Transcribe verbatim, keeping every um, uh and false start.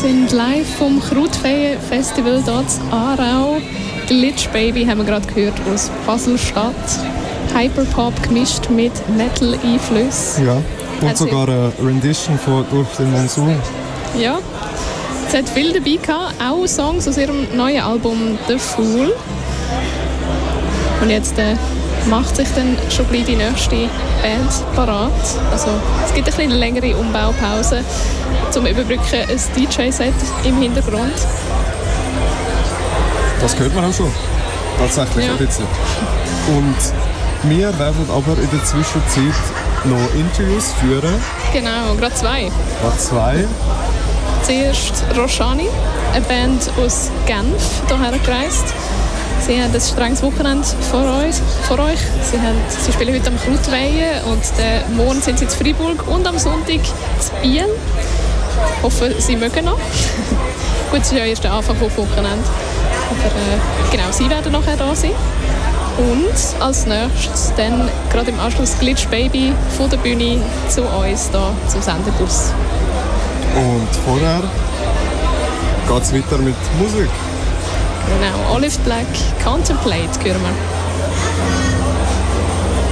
sind live vom Krautfeen-Festival hier in Aarau. Glitch Baby haben wir gerade gehört aus Basel-Stadt. Hyperpop gemischt mit Metal-Einflüssen. Ja, und also sogar eine Rendition von «Durch den Monsun». Ja, es hat viel dabei gehabt, auch Songs aus ihrem neuen Album «The Fool». Und jetzt äh, macht sich dann schon gleich die nächste Band parat. Also, es gibt ein bisschen eine längere Umbaupause zum Überbrücken, ein D J-Set im Hintergrund. Das hört man auch schon. Tatsächlich, ja. Ein bisschen. Und wir werden aber in der Zwischenzeit noch Interviews führen. Genau, gerade zwei. Gerade zwei. Zuerst Roshani, eine Band aus Genf, hierher gereist. Sie haben ein strenges Wochenende vor, uns, vor euch. Sie, haben, sie spielen heute am Krautweihen und den morgen sind sie in Freiburg und am Sonntag in Biel. Ich hoffe, sie mögen noch. Gut, es ist ja erst der Anfang des Wochenende. Aber äh, genau, sie werden nachher da sein. Und als nächstes dann gerade im Anschluss Glitch Baby von der Bühne zu uns hier zum Sendebus. Und vorher geht es weiter mit Musik. Genau, Olive Black, Contemplate hören wir.